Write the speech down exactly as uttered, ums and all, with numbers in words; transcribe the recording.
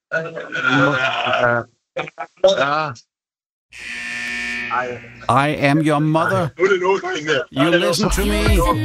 Ja. I am your mother. You listen to me.